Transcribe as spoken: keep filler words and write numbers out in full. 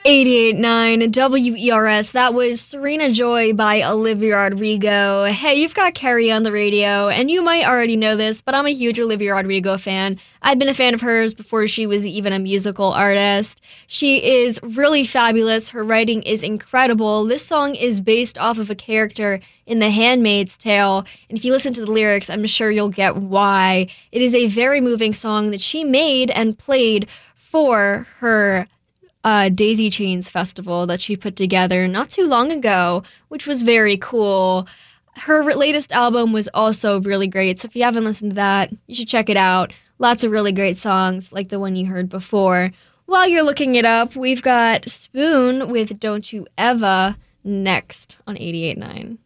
eighty-eight point nine W E R S. That was Serena Joy by Olivia Rodrigo. Hey, you've got Carrie on the radio, and you might already know this, but I'm a huge Olivia Rodrigo fan. I've been a fan of hers before she was even a musical artist. She is really fabulous. Her writing is incredible. This song is based off of a character in The Handmaid's Tale, and if you listen to the lyrics, I'm sure you'll get why. It is a very moving song that she made and played for her Uh, Daisy Chains festival that she put together not too long ago, which was very cool. Her latest album was also really great, so if you haven't listened to that, you should check it out. Lots of really great songs, like the one you heard before. While you're looking it up, we've got Spoon with Don't You Ever next on eighty-eight point nine.